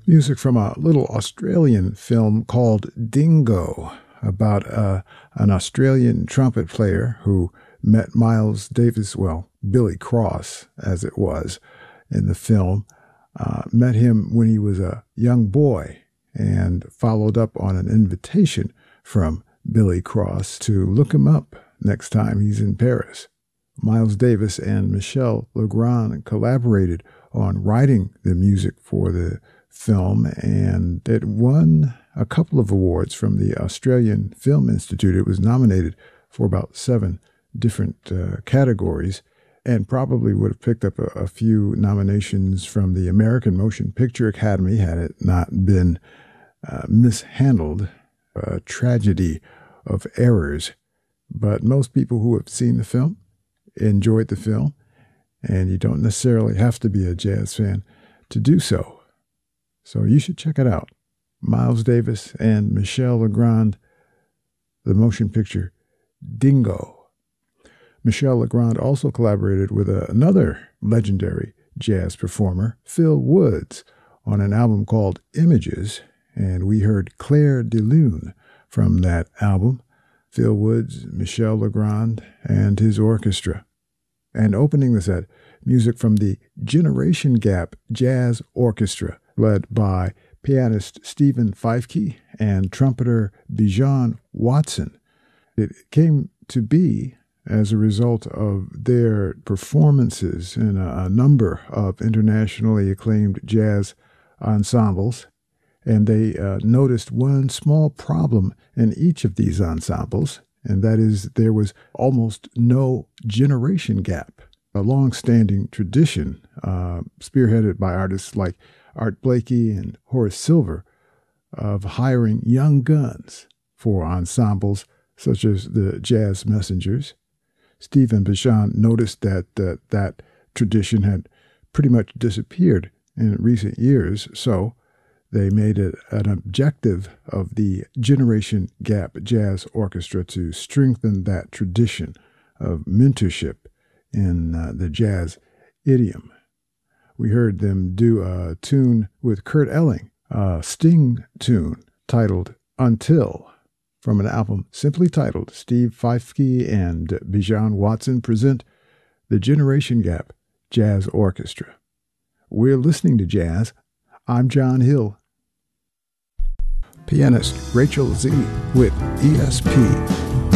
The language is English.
Music from a little Australian film called Dingo, about an Australian trumpet player who met Miles Davis, well, Billy Cross, as it was in the film, met him when he was a young boy and followed up on an invitation from Billy Cross to look him up next time he's in Paris. Miles Davis and Michel Legrand collaborated on writing the music for the film, and it won a couple of awards from the Australian Film Institute. It was nominated for about 7 different categories, and probably would have picked up a few nominations from the American Motion Picture Academy had it not been mishandled, a tragedy of errors. But most people who have seen the film enjoyed the film, and you don't necessarily have to be a jazz fan to do so. So you should check it out. Miles Davis and Michel Legrand, the motion picture Dingo. Michel Legrand also collaborated with another legendary jazz performer, Phil Woods, on an album called Images, and we heard Clair de Lune from that album. Phil Woods, Michel Legrand, and his orchestra. And opening the set, music from the Generation Gap Jazz Orchestra, led by pianist Stephen Feifke and trumpeter Bijan Watson. It came to be as a result of their performances in a number of internationally acclaimed jazz ensembles, and they noticed one small problem in each of these ensembles, and that is there was almost no generation gap, a long-standing tradition spearheaded by artists like Art Blakey and Horace Silver of hiring young guns for ensembles such as the Jazz Messengers. Steve and Bijan noticed that that tradition had pretty much disappeared in recent years, so they made it an objective of the Generation Gap Jazz Orchestra to strengthen that tradition of mentorship in the jazz idiom. We heard them do a tune with Kurt Elling, a Sting tune titled Until, from an album simply titled Steve Feifke and Bijan Watson present the Generation Gap Jazz Orchestra. We're listening to jazz. I'm John Hill. Pianist Rachel Z with ESP.